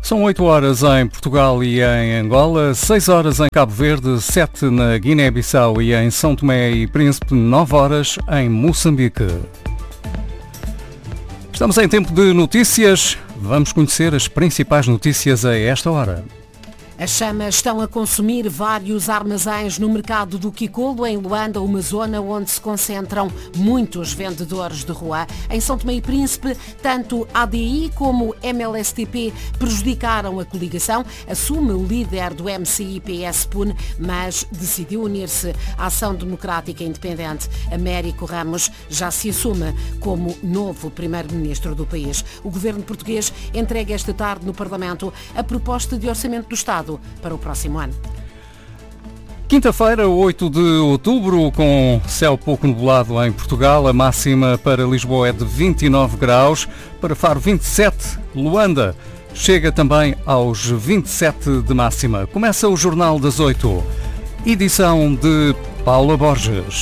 São 8 horas em Portugal e em Angola, 6 horas em Cabo Verde, 7 na Guiné-Bissau e em São Tomé e Príncipe, 9 horas em Moçambique. Estamos em tempo de notícias. Vamos conhecer as principais notícias a esta hora. As chamas estão a consumir vários armazéns no mercado do Kikolo, em Luanda, uma zona onde se concentram muitos vendedores de rua. Em São Tomé e Príncipe, tanto ADI como MLSTP prejudicaram a coligação. Assume o líder do MCI-PS-PUN, mas decidiu unir-se à Ação Democrática Independente. Américo Ramos já se assume como novo primeiro-ministro do país. O governo português entrega esta tarde no Parlamento a proposta de orçamento do Estado para o próximo ano. Quinta-feira, 8 de outubro, com céu pouco nublado em Portugal. A máxima para Lisboa é de 29 graus, para Faro 27, Luanda chega também aos 27 de máxima. Começa o Jornal das 8, edição de Paula Borges.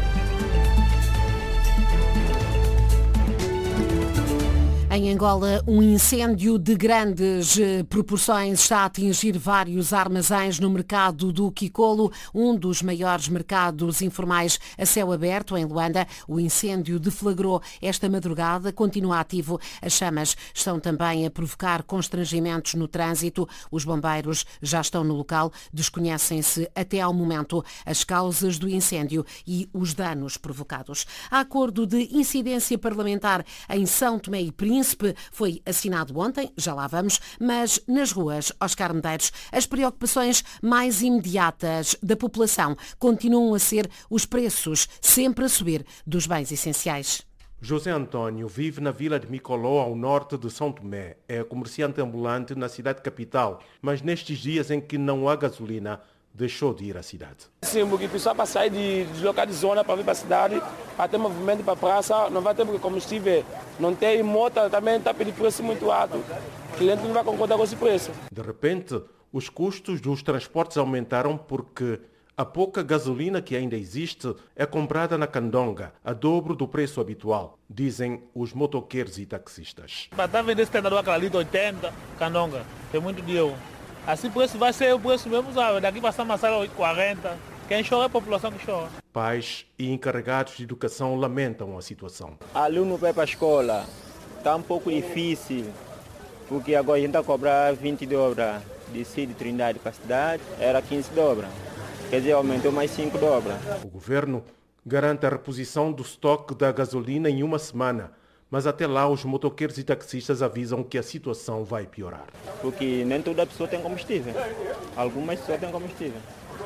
Em Angola, um incêndio de grandes proporções está a atingir vários armazéns no mercado do Kikolo, um dos maiores mercados informais a céu aberto em Luanda. O incêndio deflagrou esta madrugada, continua ativo. As chamas estão também a provocar constrangimentos no trânsito. Os bombeiros já estão no local, desconhecem-se até ao momento as causas do incêndio e os danos provocados. Há acordo de incidência parlamentar em São Tomé e Príncipe, foi assinado ontem, já lá vamos, mas nas ruas, Oscar Medeiros, as preocupações mais imediatas da população continuam a ser os preços sempre a subir dos bens essenciais. José António vive na vila de Micoló, ao norte de São Tomé. É comerciante ambulante na cidade capital, mas nestes dias em que não há gasolina, deixou de ir à cidade. Sim, porque o pessoal para sair de deslocar de zona para vir para a cidade, para ter movimento para a praça, não vai ter porque combustível não tem, moto também está a pedir preço muito alto. O cliente não vai concordar com esse preço. De repente, os custos dos transportes aumentaram porque a pouca gasolina que ainda existe é comprada na Candonga, a dobro do preço habitual, dizem os motoqueiros e taxistas. Para estar vendendo 70 do Acralito, 80, Candonga, tem muito dinheiro. Assim o preço vai ser o preço mesmo, sabe? Daqui para São Marcelo 8,40. Quem chora é a população que chora. Pais e encarregados de educação lamentam a situação. Aluno vai para a escola, está um pouco difícil, porque agora a gente está a cobrar 20 dobras de Cid Trindade para a cidade, era 15 dobras. Quer dizer, aumentou mais 5 dobras. O governo garante a reposição do estoque da gasolina em uma semana, mas até lá os motoqueiros e taxistas avisam que a situação vai piorar. Porque nem toda pessoa tem combustível. Algumas pessoas têm combustível.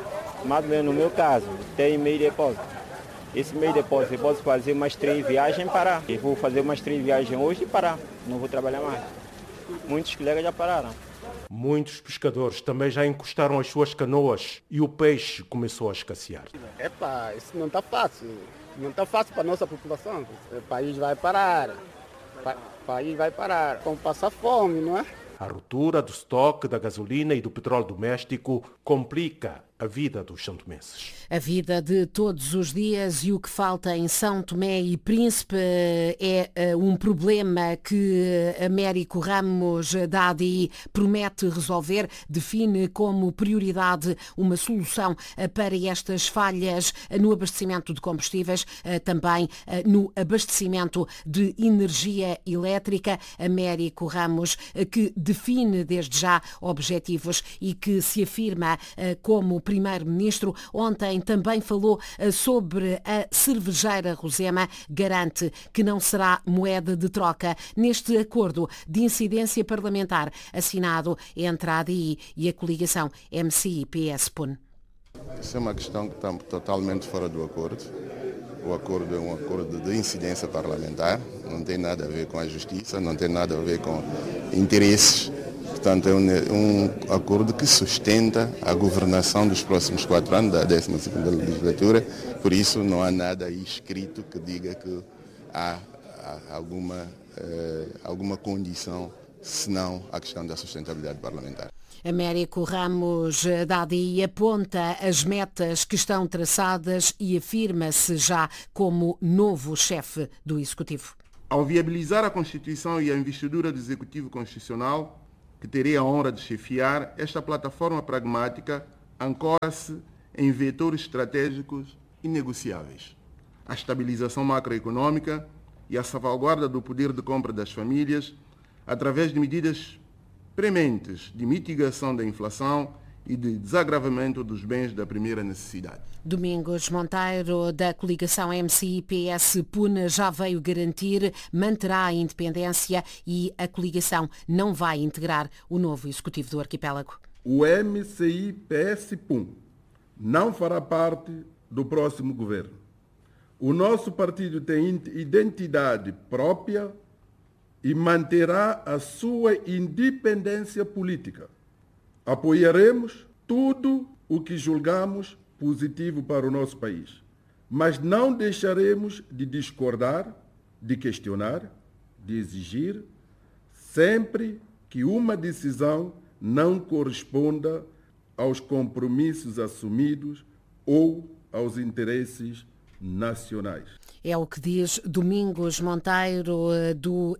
Mas no meu caso, tem meio depósito. Esse meio depósito eu posso fazer umas 3 viagens e parar. Eu vou fazer umas 3 viagens hoje e parar. Não vou trabalhar mais. Muitos colegas já pararam. Muitos pescadores também já encostaram as suas canoas e o peixe começou a escassear. Isso não está fácil. Não está fácil para a nossa população. O país vai parar. O país vai parar. Vamos passar fome, não é? A ruptura do estoque da gasolina e do petróleo doméstico complica a vida dos santomenses. A vida de todos os dias e o que falta em São Tomé e Príncipe é um problema que Américo Ramos da ADI promete resolver, define como prioridade uma solução para estas falhas no abastecimento de combustíveis, também no abastecimento de energia elétrica. Américo Ramos que define desde já objetivos e que se afirma como primeiro-ministro. Ontem também falou sobre a cervejeira Rosema, garante que não será moeda de troca neste acordo de incidência parlamentar assinado entre a ADI e a coligação MCI-PS-PUN. Isso é uma questão que está totalmente fora do acordo. O acordo é um acordo de incidência parlamentar, não tem nada a ver com a justiça, não tem nada a ver com interesses. Portanto, é um acordo que sustenta a governação dos próximos 4 anos, da 12ª legislatura. Por isso, não há nada aí escrito que diga que há alguma condição, senão a questão da sustentabilidade parlamentar. Américo Ramos da ADI aponta as metas que estão traçadas e afirma-se já como novo chefe do Executivo. Ao viabilizar a Constituição e a investidura do Executivo Constitucional, que terei a honra de chefiar, esta plataforma pragmática ancora-se em vetores estratégicos inegociáveis: a estabilização macroeconômica e a salvaguarda do poder de compra das famílias através de medidas prementes de mitigação da inflação e de desagravamento dos bens da primeira necessidade. Domingos Monteiro, da coligação MCI-PS-PUN, já veio garantir, manterá a independência e a coligação não vai integrar o novo executivo do arquipélago. O MCI-PS-PUN não fará parte do próximo governo. O nosso partido tem identidade própria e manterá a sua independência política. Apoiaremos tudo o que julgamos positivo para o nosso país, mas não deixaremos de discordar, de questionar, de exigir, sempre que uma decisão não corresponda aos compromissos assumidos ou aos interesses nacionais. É o que diz Domingos Monteiro, do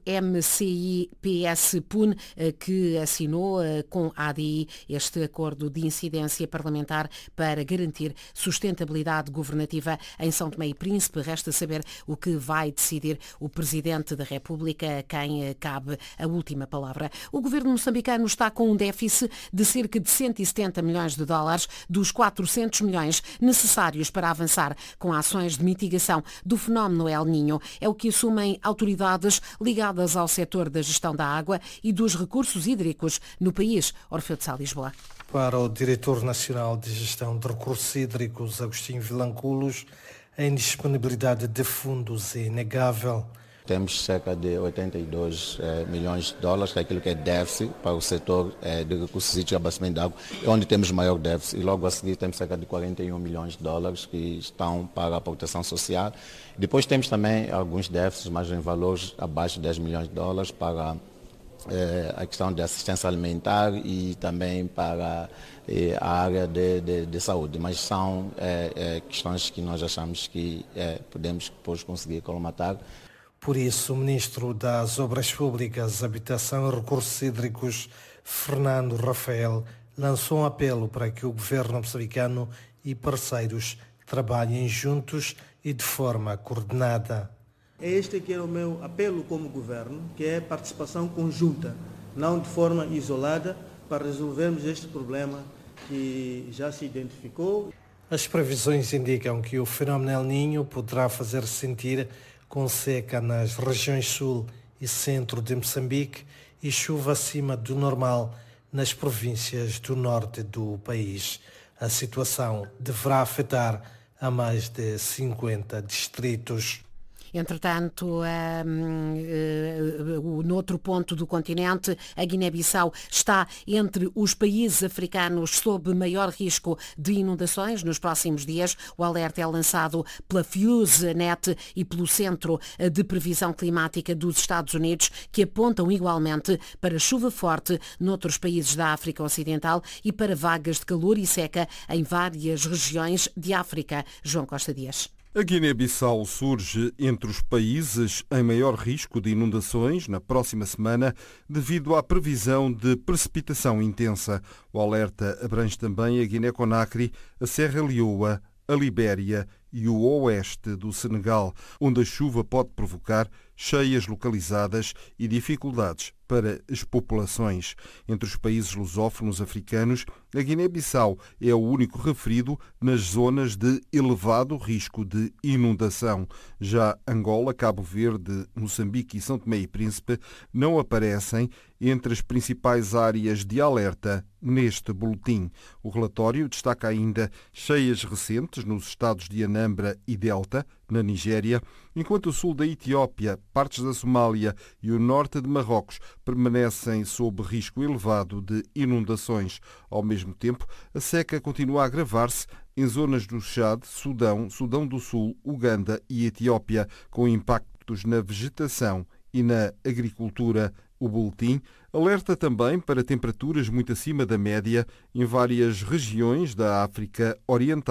MCI-PS-PUN, que assinou com a ADI este acordo de incidência parlamentar para garantir sustentabilidade governativa em São Tomé e Príncipe. Resta saber o que vai decidir o Presidente da República, a quem cabe a última palavra. O governo moçambicano está com um déficit de cerca de 170 milhões de dólares dos 400 milhões necessários para avançar com ações de mitigação do fenómeno El Niño. É o que assumem autoridades ligadas ao setor da gestão da água e dos recursos hídricos no país. Orfeu de Sá, Lisboa. Para o Diretor Nacional de Gestão de Recursos Hídricos, Agostinho Vilanculos, a indisponibilidade de fundos é inegável. Temos cerca de 82 milhões de dólares, que é aquilo que é déficit para o setor de recursos hídricos e abastecimento de água, é onde temos maior déficit. E logo a seguir temos cerca de 41 milhões de dólares que estão para a proteção social. Depois temos também alguns déficits, mas em valores abaixo de 10 milhões de dólares para a questão de assistência alimentar e também para a área de saúde. Mas são questões que nós achamos que podemos depois conseguir colmatar. Por isso, o Ministro das Obras Públicas, Habitação e Recursos Hídricos, Fernando Rafael, lançou um apelo para que o governo moçambicano e parceiros trabalhem juntos e de forma coordenada. É este que é o meu apelo como governo, que é participação conjunta, não de forma isolada, para resolvermos este problema que já se identificou. As previsões indicam que o fenómeno El Niño poderá fazer sentir com seca nas regiões sul e centro de Moçambique e chuva acima do normal nas províncias do norte do país. A situação deverá afetar a mais de 50 distritos. Entretanto, no outro ponto do continente, a Guiné-Bissau está entre os países africanos sob maior risco de inundações nos próximos dias. O alerta é lançado pela FuseNet e pelo Centro de Previsão Climática dos Estados Unidos, que apontam igualmente para chuva forte noutros países da África Ocidental e para vagas de calor e seca em várias regiões de África. João Costa Dias. A Guiné-Bissau surge entre os países em maior risco de inundações na próxima semana devido à previsão de precipitação intensa. O alerta abrange também a Guiné-Conakry, a Serra Leoa, a Libéria e o oeste do Senegal, onde a chuva pode provocar cheias localizadas e dificuldades para as populações. Entre os países lusófonos africanos, a Guiné-Bissau é o único referido nas zonas de elevado risco de inundação. Já Angola, Cabo Verde, Moçambique e São Tomé e Príncipe não aparecem entre as principais áreas de alerta neste boletim. O relatório destaca ainda cheias recentes nos estados de Anambra e Delta, na Nigéria, enquanto o sul da Etiópia, partes da Somália e o norte de Marrocos permanecem sob risco elevado de inundações. Ao mesmo tempo, a seca continua a agravar-se em zonas do Chad, Sudão, Sudão do Sul, Uganda e Etiópia, com impactos na vegetação e na agricultura. O boletim alerta também para temperaturas muito acima da média em várias regiões da África Oriental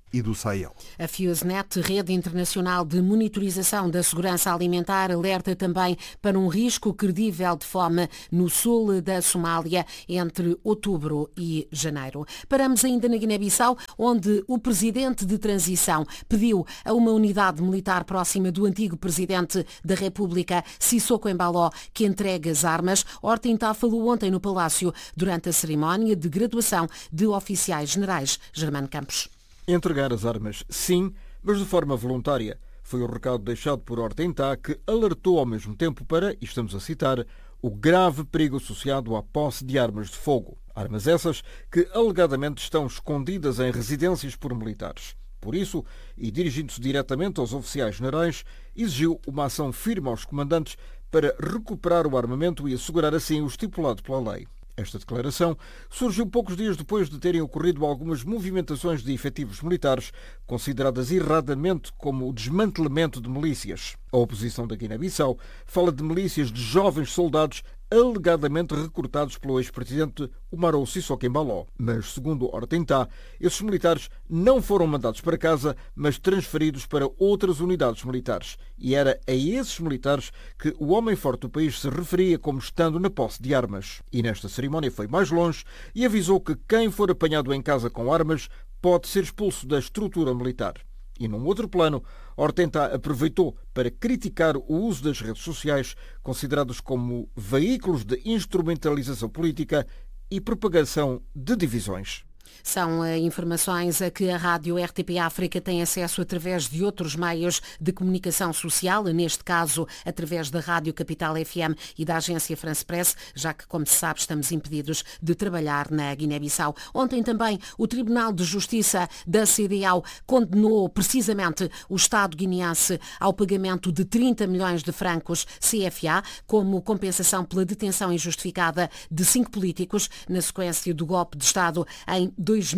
e do Sahel. A FuseNet, Rede Internacional de Monitorização da Segurança Alimentar, alerta também para um risco credível de fome no sul da Somália entre outubro e janeiro. Paramos ainda na Guiné-Bissau, onde o presidente de transição pediu a uma unidade militar próxima do antigo presidente da República, Sissoko Embaló, que entregue as armas. Horta Intá falou ontem no Palácio durante a cerimónia de graduação de oficiais generais. Germano Campos. Entregar as armas, sim, mas de forma voluntária. Foi o recado deixado por Horta Intá, que alertou ao mesmo tempo para, e estamos a citar, o grave perigo associado à posse de armas de fogo. Armas essas que alegadamente estão escondidas em residências por militares. Por isso, e dirigindo-se diretamente aos oficiais generais, exigiu uma ação firme aos comandantes para recuperar o armamento e assegurar assim o estipulado pela lei. Esta declaração surgiu poucos dias depois de terem ocorrido algumas movimentações de efetivos militares, consideradas erradamente como o desmantelamento de milícias. A oposição da Guiné-Bissau fala de milícias de jovens soldados alegadamente recrutados pelo ex-presidente Umaro Sissoko Embaló. Mas, segundo Horta Intá, esses militares não foram mandados para casa, mas transferidos para outras unidades militares. E era a esses militares que o homem forte do país se referia como estando na posse de armas. E nesta cerimónia foi mais longe e avisou que quem for apanhado em casa com armas pode ser expulso da estrutura militar. E num outro plano, Horta Intá aproveitou para criticar o uso das redes sociais, considerados como veículos de instrumentalização política e propagação de divisões. São informações a que a rádio RTP África tem acesso através de outros meios de comunicação social, neste caso através da Rádio Capital FM e da agência France Press, já que, como se sabe, estamos impedidos de trabalhar na Guiné-Bissau. Ontem também o Tribunal de Justiça da CEDEAO condenou precisamente o Estado guineense ao pagamento de 30 milhões de francos CFA como compensação pela detenção injustificada de 5 políticos na sequência do golpe de Estado em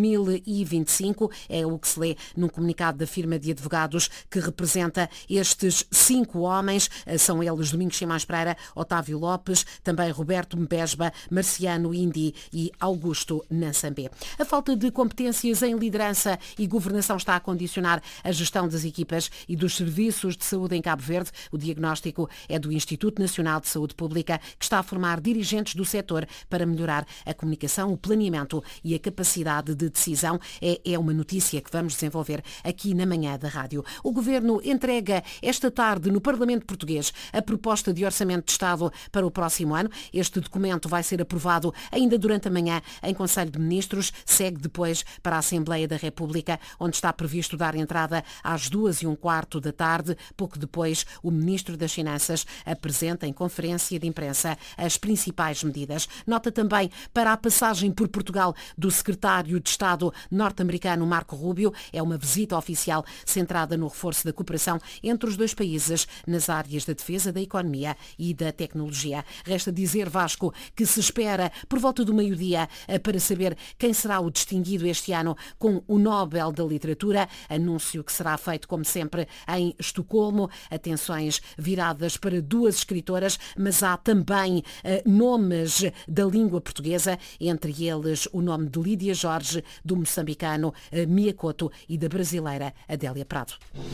2025, é o que se lê num comunicado da firma de advogados que representa estes 5 homens. São eles Domingos Simões Pereira, Otávio Lopes, também Roberto Mbesba, Marciano Indi e Augusto Nansambé. A falta de competências em liderança e governação está a condicionar a gestão das equipas e dos serviços de saúde em Cabo Verde. O diagnóstico é do Instituto Nacional de Saúde Pública, que está a formar dirigentes do setor para melhorar a comunicação, o planeamento e a capacidade de decisão. É uma notícia que vamos desenvolver aqui na manhã da rádio. O Governo entrega esta tarde no Parlamento Português a proposta de Orçamento de Estado para o próximo ano. Este documento vai ser aprovado ainda durante a manhã em Conselho de Ministros, segue depois para a Assembleia da República, onde está previsto dar entrada às 14h15 da tarde. Pouco depois, o Ministro das Finanças apresenta em conferência de imprensa as principais medidas. Nota também para a passagem por Portugal do Secretário de Estado norte-americano Marco Rubio. É uma visita oficial centrada no reforço da cooperação entre os dois países nas áreas da defesa, da economia e da tecnologia. Resta dizer, Vasco, que se espera por volta do meio-dia para saber quem será o distinguido este ano com o Nobel da Literatura, anúncio que será feito, como sempre, em Estocolmo. Atenções viradas para 2 escritoras, mas há também nomes da língua portuguesa, entre eles o nome de Lídia Jorge, do moçambicano Mia Couto e da brasileira Adélia Prado.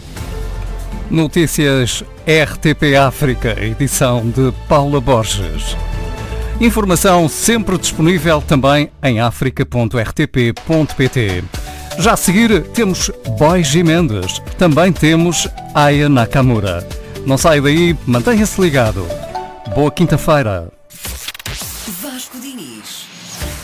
Notícias RTP África, edição de Paula Borges. Informação sempre disponível também em africa.rtp.pt. Já a seguir temos Boy Mendes, também temos Aya Nakamura. Não saia daí, mantenha-se ligado. Boa quinta-feira.